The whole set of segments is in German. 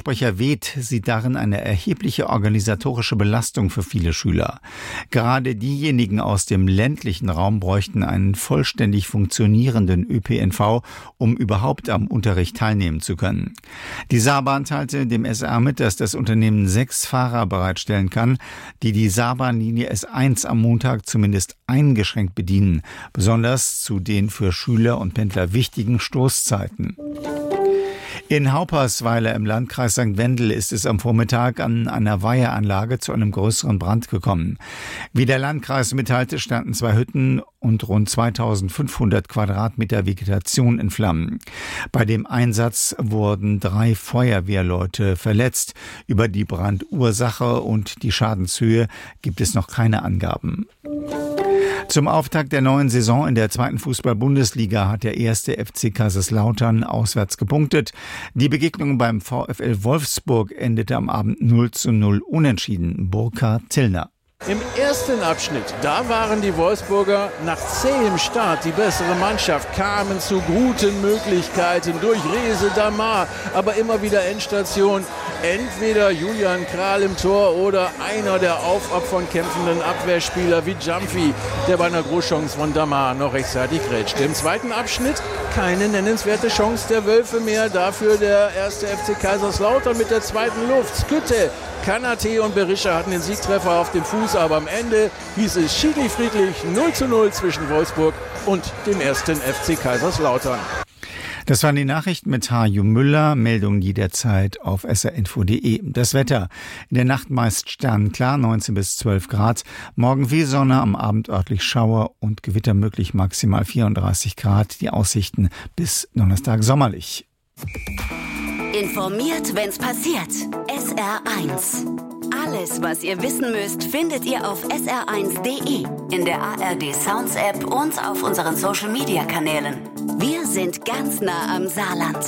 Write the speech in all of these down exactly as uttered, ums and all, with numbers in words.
Schulsprecher Weth sieht darin eine erhebliche organisatorische Belastung für viele Schüler. Gerade diejenigen aus dem ländlichen Raum bräuchten einen vollständig funktionierenden Ö P N V, um überhaupt am Unterricht teilnehmen zu können. Die Saarbahn teilte dem S R mit, dass das Unternehmen sechs Fahrer bereitstellen kann, die die Saarbahnlinie S eins am Montag zumindest eingeschränkt bedienen, besonders zu den für Schüler und Pendler wichtigen Stoßzeiten. In Haupersweiler im Landkreis Sankt Wendel ist es am Vormittag an einer Weiheranlage zu einem größeren Brand gekommen. Wie der Landkreis mitteilte, standen zwei Hütten und rund zweitausendfünfhundert Quadratmeter Vegetation in Flammen. Bei dem Einsatz wurden drei Feuerwehrleute verletzt. Über die Brandursache und die Schadenshöhe gibt es noch keine Angaben. Zum Auftakt der neuen Saison in der zweiten Fußball-Bundesliga hat der erste F C Kaiserslautern auswärts gepunktet. Die Begegnung beim VfL Wolfsburg endete am Abend null zu null unentschieden. Burkhard Tillner. Im ersten Abschnitt, da waren die Wolfsburger nach zähem Start die bessere Mannschaft, kamen zu guten Möglichkeiten durch Reze Damar, aber immer wieder Endstation. Entweder Julian Kral im Tor oder einer der auf ab von kämpfenden Abwehrspieler wie Jumpy, der bei einer Großchance von Damar noch rechtzeitig grätschte. Im zweiten Abschnitt keine nennenswerte Chance der Wölfe mehr, dafür der erste F C Kaiserslautern mit der zweiten Luft. Skütte, Kanate und Berisha hatten den Siegtreffer auf dem Fuß, aber am Ende hieß es schiedlich friedlich null zu null zwischen Wolfsburg und dem ersten F C Kaiserslautern. Das waren die Nachrichten mit Haju Müller. Meldungen jederzeit auf s r info punkt d e. Das Wetter. In der Nacht meist sternenklar, neunzehn bis zwölf Grad. Morgen viel Sonne, am Abend örtlich Schauer und Gewitter möglich, maximal vierunddreißig Grad. Die Aussichten bis Donnerstag sommerlich. Informiert, wenn's passiert. S R eins. Alles, was ihr wissen müsst, findet ihr auf s r eins punkt d e, in der A R D Sounds App und auf unseren Social Media Kanälen. Wir sind ganz nah am Saarland.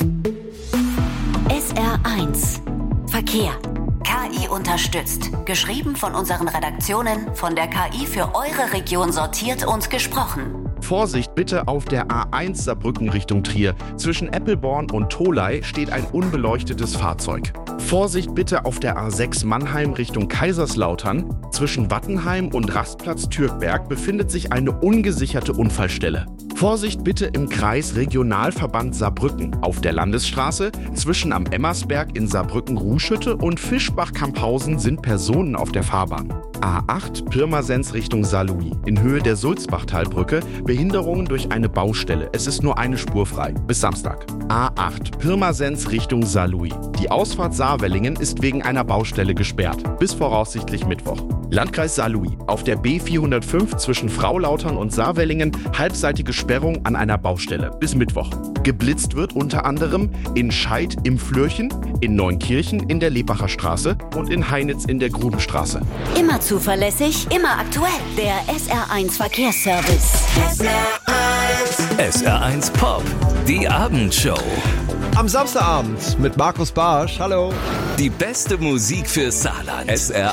S R eins. Verkehr. K I unterstützt. Geschrieben von unseren Redaktionen, von der K I für eure Region sortiert und gesprochen. Vorsicht bitte auf der A eins Saarbrücken Richtung Trier. Zwischen Eppelborn und Tholey steht ein unbeleuchtetes Fahrzeug. Vorsicht bitte auf der A sechs Mannheim Richtung Kaiserslautern. Zwischen Wattenheim und Rastplatz Türkberg befindet sich eine ungesicherte Unfallstelle. Vorsicht bitte im Kreis Regionalverband Saarbrücken. Auf der Landesstraße zwischen am Emmersberg in Saarbrücken-Ruhschütte und Fischbach-Kamphausen sind Personen auf der Fahrbahn. A acht Pirmasens Richtung Saarlouis. In Höhe der Sulzbachtalbrücke Behinderungen durch eine Baustelle. Es ist nur eine Spur frei. Bis Samstag. A acht Pirmasens Richtung Saarlouis. Die Ausfahrt Saarwellingen ist wegen einer Baustelle gesperrt. Bis voraussichtlich Mittwoch. Landkreis Saarlouis. Auf der B vierhundertfünf zwischen Fraulautern und Saarwellingen halbseitige Sperrung an einer Baustelle. Bis Mittwoch. Geblitzt wird unter anderem in Scheid im Flürchen, in Neunkirchen in der Lebacher Straße und in Heinitz in der Grubenstraße. Immer zuverlässig, immer aktuell. Der S R eins Verkehrsservice. S R eins. S R eins Pop. Die Abendshow. Am Samstagabend mit Markus Barsch. Hallo. Die beste Musik für Saarland. S R